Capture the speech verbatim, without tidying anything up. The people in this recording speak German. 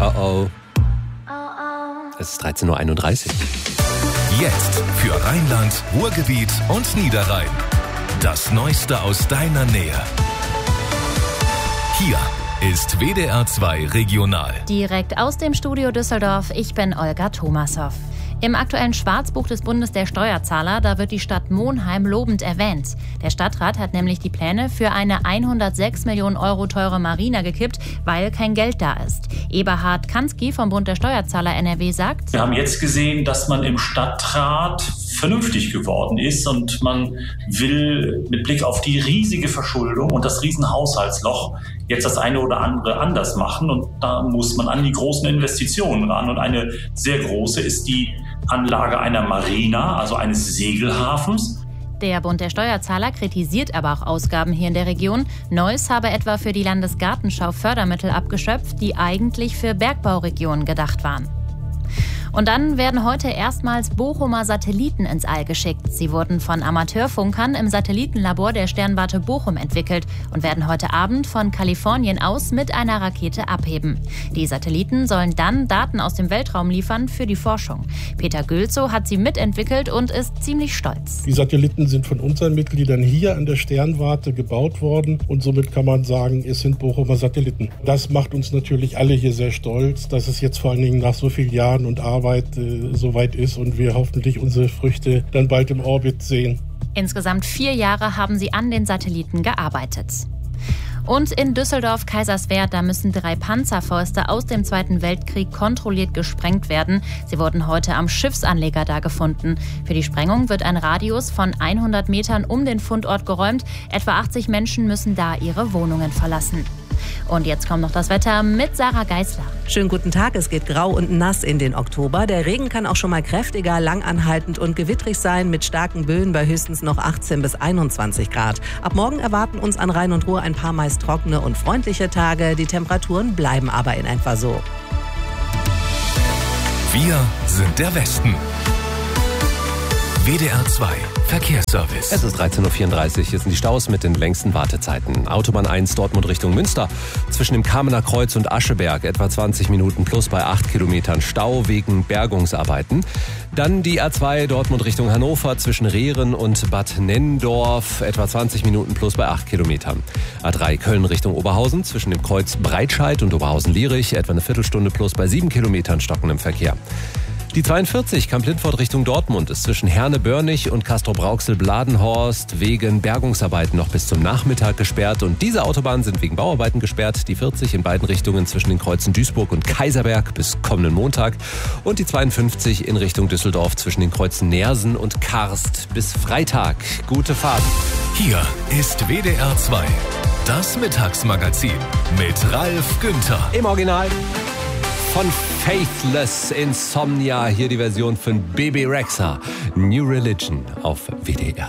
Oh oh. Es ist dreizehn Uhr einunddreißig. Jetzt für Rheinland, Ruhrgebiet und Niederrhein. Das Neueste aus deiner Nähe. Hier ist W D R zwei Regional. Direkt aus dem Studio Düsseldorf, ich bin Olga Thomashoff. Im aktuellen Schwarzbuch des Bundes der Steuerzahler, da wird die Stadt Monheim lobend erwähnt. Der Stadtrat hat nämlich die Pläne für eine hundertsechs Millionen Euro teure Marina gekippt, weil kein Geld da ist. Eberhard Kansky vom Bund der Steuerzahler N R W sagt: Wir haben jetzt gesehen, dass man im Stadtrat vernünftig geworden ist und man will mit Blick auf die riesige Verschuldung und das Riesenhaushaltsloch jetzt das eine oder andere anders machen, und da muss man an die großen Investitionen ran, und eine sehr große ist die Anlage einer Marina, also eines Segelhafens. Der Bund der Steuerzahler kritisiert aber auch Ausgaben hier in der Region. Neuss habe etwa für die Landesgartenschau Fördermittel abgeschöpft, die eigentlich für Bergbauregionen gedacht waren. Und dann werden heute erstmals Bochumer Satelliten ins All geschickt. Sie wurden von Amateurfunkern im Satellitenlabor der Sternwarte Bochum entwickelt und werden heute Abend von Kalifornien aus mit einer Rakete abheben. Die Satelliten sollen dann Daten aus dem Weltraum liefern für die Forschung. Peter Gülzow hat sie mitentwickelt und ist ziemlich stolz. Die Satelliten sind von unseren Mitgliedern hier an der Sternwarte gebaut worden, und somit kann man sagen, es sind Bochumer Satelliten. Das macht uns natürlich alle hier sehr stolz, dass es jetzt vor allen Dingen nach so vielen Jahren und Arbeit äh, soweit ist und wir hoffentlich unsere Früchte dann bald im Orbit sehen. Insgesamt vier Jahre haben sie an den Satelliten gearbeitet. Und in Düsseldorf-Kaiserswerth, da müssen drei Panzerfäuste aus dem Zweiten Weltkrieg kontrolliert gesprengt werden. Sie wurden heute am Schiffsanleger da gefunden. Für die Sprengung wird ein Radius von hundert Metern um den Fundort geräumt. Etwa achtzig Menschen müssen da ihre Wohnungen verlassen. Und jetzt kommt noch das Wetter mit Sarah Geisler. Schönen guten Tag, es geht grau und nass in den Oktober. Der Regen kann auch schon mal kräftiger, langanhaltend und gewittrig sein, mit starken Böen bei höchstens noch achtzehn bis einundzwanzig Grad. Ab morgen erwarten uns an Rhein und Ruhr ein paar meist trockene und freundliche Tage. Die Temperaturen bleiben aber in etwa so. Wir sind der Westen. W D R zwei Verkehrsservice. Es ist dreizehn Uhr vierunddreißig. Hier sind die Staus mit den längsten Wartezeiten. Autobahn eins Dortmund Richtung Münster. Zwischen dem Kamener Kreuz und Ascheberg etwa zwanzig Minuten plus bei acht Kilometern Stau wegen Bergungsarbeiten. Dann die A zwei Dortmund Richtung Hannover zwischen Rehren und Bad Nenndorf etwa zwanzig Minuten plus bei acht Kilometern. A drei Köln Richtung Oberhausen zwischen dem Kreuz Breitscheid und Oberhausen-Lierich etwa eine Viertelstunde plus bei sieben Kilometern stockendem Verkehr. Die zweiundvierzig Kamp-Lindfort Richtung Dortmund ist zwischen Herne-Börnich und Castrop-Rauxel-Bladenhorst wegen Bergungsarbeiten noch bis zum Nachmittag gesperrt. Und diese Autobahnen sind wegen Bauarbeiten gesperrt. Die vierzig in beiden Richtungen zwischen den Kreuzen Duisburg und Kaiserberg bis kommenden Montag. Und die zweiundfünfzig in Richtung Düsseldorf zwischen den Kreuzen Neersen und Karst bis Freitag. Gute Fahrt. Hier ist W D R zwei, das Mittagsmagazin mit Ralf Günther. Im Original von Faithless Insomnia. Hier die Version von Bebe Rexha. New Religion auf W D R.